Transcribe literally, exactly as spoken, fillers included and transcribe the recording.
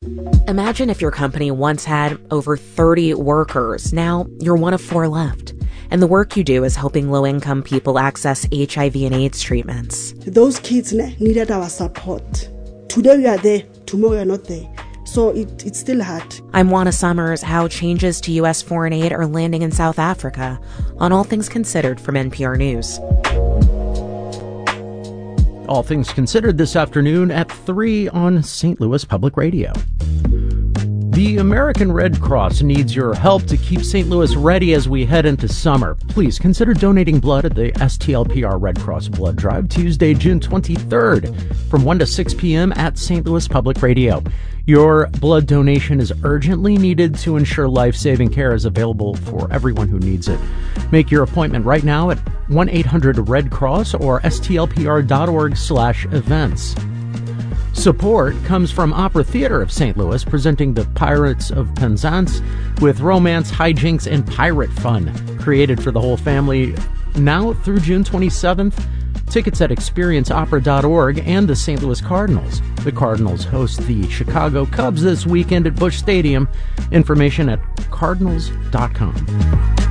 Imagine if your company once had over thirty workers. Now you're one of four left. And the work you do is helping low-income people access H I V and AIDS treatments. Those kids needed our support. Today we are there, tomorrow we are not there. So it, it's still hard. I'm Juana Summers. How changes to U S foreign aid are landing in South Africa on All Things Considered from N P R News. All Things Considered this afternoon at three on Saint Louis Public Radio. The American Red Cross needs your help to keep Saint Louis ready as we head into summer. Please consider donating blood at the S T L P R Red Cross Blood Drive Tuesday, June twenty-third from one to six p.m. at Saint Louis Public Radio. Your blood donation is urgently needed to ensure life-saving care is available for everyone who needs it. Make your appointment right now at one eight hundred red cross or stlpr.org slash events. Support comes from Opera Theater of Saint Louis, presenting The Pirates of Penzance with romance, hijinks, and pirate fun. Created for the whole family now through June twenty-seventh. Tickets at experience opera dot org and the Saint Louis Cardinals. The Cardinals host the Chicago Cubs this weekend at Busch Stadium. Information at cardinals dot com.